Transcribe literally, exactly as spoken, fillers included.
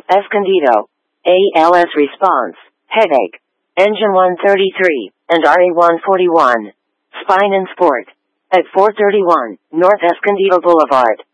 Escondido. A L S response, headache. Engine one thirty-three, and R A one forty-one. Spine and sport. At four thirty-one, North Escondido Boulevard.